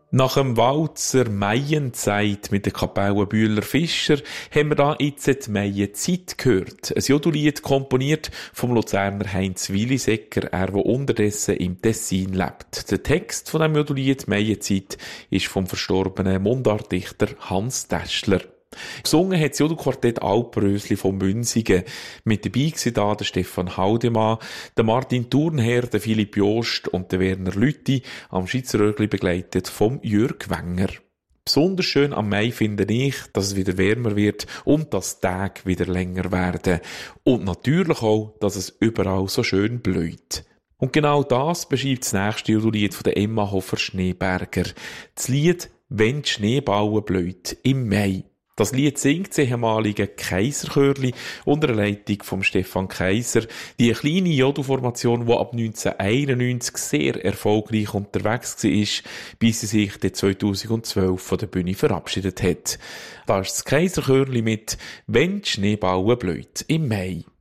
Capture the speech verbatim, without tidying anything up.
Nach dem Walzer Maienzeit mit der Kapelle Bühler-Fischer haben wir da jetzt die Maienzeit gehört. Ein Jodellied komponiert vom Luzerner Heinz Willisecker, er, der unterdessen im Tessin lebt. Der Text von dem Jodellied Maienzeit ist vom verstorbenen Mundartdichter Hans Täschler. Gesungen hat das Jodelquartett Alprösli von Münzigen. Mit dabei waren da der Stefan Haldemann, der Martin Thurnherr, der Philipp Jost und der Werner Lüthi, am Schweizerrögli begleitet vom Jürg Wenger. Besonders schön am Mai finde ich, dass es wieder wärmer wird und dass die Tage wieder länger werden. Und natürlich auch, dass es überall so schön blüht. Und genau das beschreibt das nächste Jodellied von der Emma Hofer-Schneeberger. Das Lied «Wenn die Schneebaue blüht» im Mai. Das Lied singt das ehemalige Kaiserchörli unter der Leitung von Stefan Kaiser. Die kleine Jodelformation, die ab neunzehnhunderteinundneunzig sehr erfolgreich unterwegs war, bis sie sich zweitausendzwölf von der Bühne verabschiedet hat. Da ist das Kaiserchörli mit «Wenn die Schneebaue blüht» im Mai.